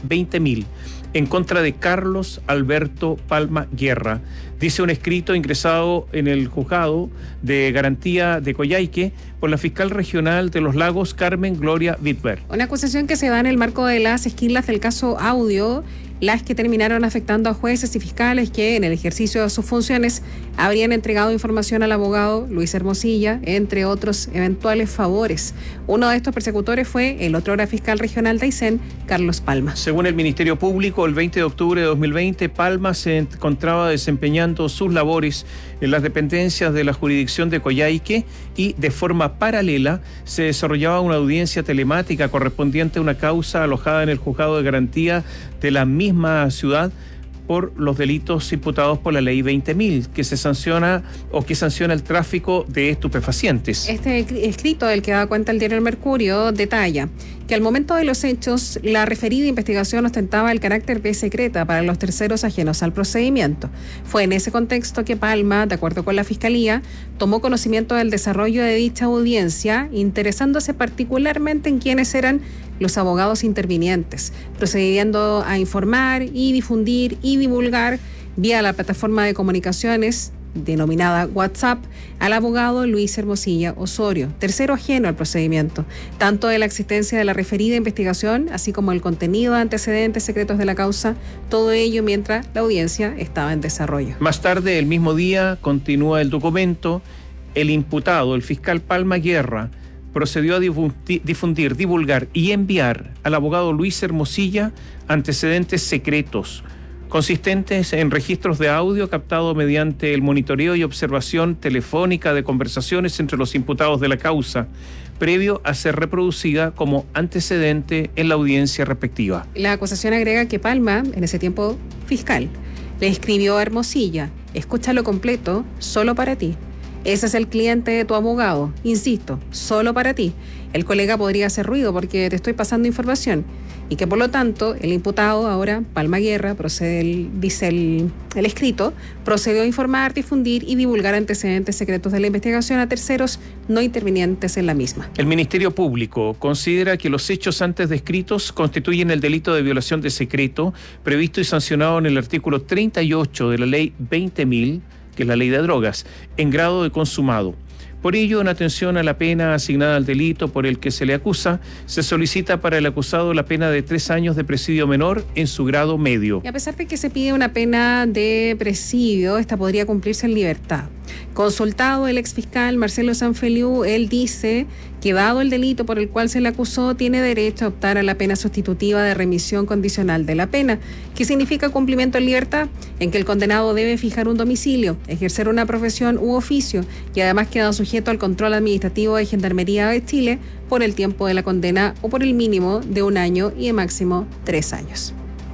20.000 en contra de Carlos Alberto Palma Guerra, dice un escrito ingresado en el juzgado de garantía de Coyhaique por la fiscal regional de Los Lagos, Carmen Gloria Wittberg. Una acusación que se da en el marco de las esquilas del caso Audio, las que terminaron afectando a jueces y fiscales que en el ejercicio de sus funciones habrían entregado información al abogado Luis Hermosilla, entre otros eventuales favores. Uno de estos persecutores fue el otrora fiscal regional de Aysén, Carlos Palma. Según el Ministerio Público, el 20 de octubre de 2020, Palma se encontraba desempeñando sus labores en las dependencias de la jurisdicción de Coyhaique y de forma paralela se desarrollaba una audiencia telemática correspondiente a una causa alojada en el juzgado de garantía de la misma ciudad por los delitos imputados por la ley 20.000, que se sanciona o que sanciona el tráfico de estupefacientes. Este escrito del que da cuenta el diario El Mercurio detalla que al momento de los hechos, la referida investigación ostentaba el carácter de secreta para los terceros ajenos al procedimiento. Fue en ese contexto que Palma, de acuerdo con la Fiscalía, tomó conocimiento del desarrollo de dicha audiencia, interesándose particularmente en quiénes eran los abogados intervinientes, procediendo a informar y difundir y divulgar vía la plataforma de comunicaciones denominada WhatsApp al abogado Luis Hermosilla Osorio, tercero ajeno al procedimiento, tanto de la existencia de la referida investigación, así como el contenido de antecedentes secretos de la causa, todo ello mientras la audiencia estaba en desarrollo. Más tarde, el mismo día, continúa el documento, el imputado, el fiscal Palma Guerra, procedió a difundir, divulgar y enviar al abogado Luis Hermosilla antecedentes secretos, consistentes en registros de audio captados mediante el monitoreo y observación telefónica de conversaciones entre los imputados de la causa, previo a ser reproducida como antecedente en la audiencia respectiva. La acusación agrega que Palma, en ese tiempo fiscal, le escribió a Hermosilla: escúchalo completo, solo para ti. Ese es el cliente de tu abogado, insisto, solo para ti. El colega podría hacer ruido porque te estoy pasando información. Y que por lo tanto el imputado, ahora Palma Guerra, dice el escrito, procedió a informar, difundir y divulgar antecedentes secretos de la investigación a terceros no intervinientes en la misma. El Ministerio Público considera que los hechos antes descritos constituyen el delito de violación de secreto previsto y sancionado en el artículo 38 de la ley 20.000, que es la ley de drogas, en grado de consumado. Por ello, en atención a la pena asignada al delito por el que se le acusa, se solicita para el acusado la pena de 3 años de presidio menor en su grado medio. Y a pesar de que se pide una pena de presidio, esta podría cumplirse en libertad. Consultado el exfiscal Marcelo Sanfeliu, él dice que dado el delito por el cual se le acusó, tiene derecho a optar a la pena sustitutiva de remisión condicional de la pena, que significa cumplimiento en libertad, en que el condenado debe fijar un domicilio, ejercer una profesión u oficio y además queda sujeto al control administrativo de Gendarmería de Chile por el tiempo de la condena o por el mínimo de 1 año y de máximo 3 años.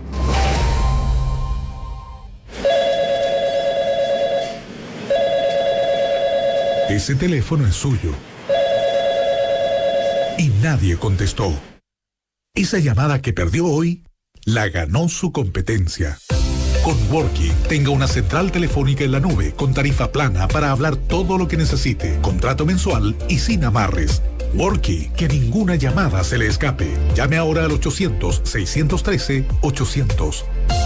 Ese teléfono es suyo. Y nadie contestó. Esa llamada que perdió hoy, la ganó su competencia. Con Worky, tenga una central telefónica en la nube con tarifa plana para hablar todo lo que necesite, contrato mensual y sin amarres. Worky, que ninguna llamada se le escape. Llame ahora al 800-613-800.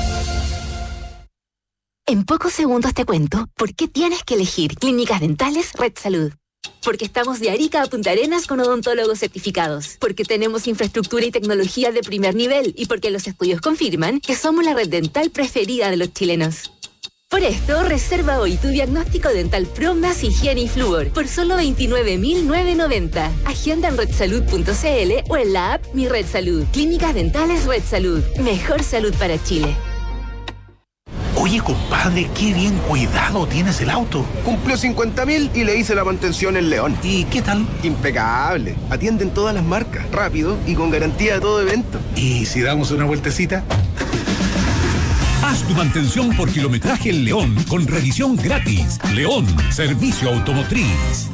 En pocos segundos te cuento por qué tienes que elegir Clínicas Dentales Red Salud. Porque estamos de Arica a Punta Arenas con odontólogos certificados. Porque tenemos infraestructura y tecnología de primer nivel. Y porque los estudios confirman que somos la red dental preferida de los chilenos. Por esto, reserva hoy tu diagnóstico dental Pro más higiene y flúor por solo 29.990. Agenda en redsalud.cl o en la app Mi Red Salud. Clínicas Dentales Red Salud. Mejor salud para Chile. Oye, compadre, qué bien cuidado tienes el auto. Cumplió 50.000 y le hice la mantención en León. ¿Y qué tal? Impecable. Atienden todas las marcas, rápido y con garantía de todo evento. ¿Y si damos una vueltecita? Haz tu mantención por kilometraje en León con revisión gratis. León, servicio automotriz.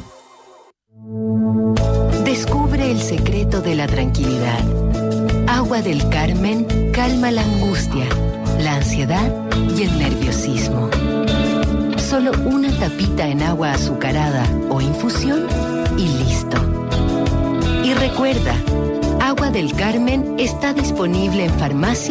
Descubre el secreto de la tranquilidad. Agua del Carmen calma la angustia, la ansiedad y el nerviosismo. Solo una tapita en agua azucarada o infusión y listo. Y recuerda, Agua del Carmen está disponible en farmacias